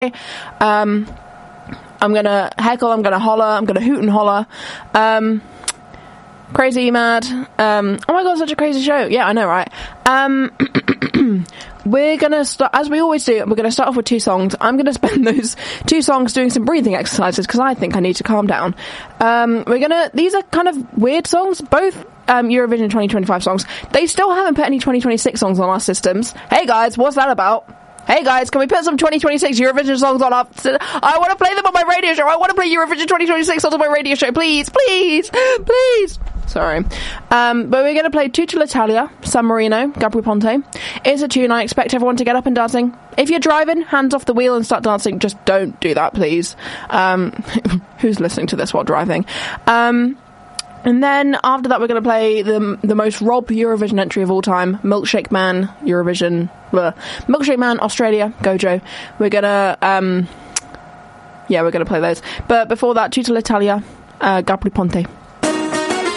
I'm gonna heckle, I'm gonna holler, I'm gonna hoot and holler. Crazy mad. Oh my god, such a crazy show. Yeah, I know, right? We're gonna start, as we always do, we're gonna start off with 2 songs. I'm gonna spend those 2 songs doing some breathing exercises, because I think I need to calm down. These are kind of weird songs, both Eurovision 2025 songs. They still haven't put any 2026 songs on our systems. Hey guys, what's that about? Hey guys, can we put some 2026 Eurovision songs on our... I want to play them on my radio show. I want to play Eurovision 2026 songs on my radio show. Please, please, please. Sorry. But we're going to play Tutta l'Italia, San Marino, Gabri Ponte. It's a tune I expect everyone to get up and dancing. If you're driving, hands off the wheel and start dancing. Just don't do that, please. Who's listening to this while driving? And then after that, we're going to play the most Rob Eurovision entry of all time, Milkshake Man, Eurovision, Milkshake Man, Australia, Gojo. We're going to, we're going to play those. But before that, Tutta l'Italia, Gabri Ponte.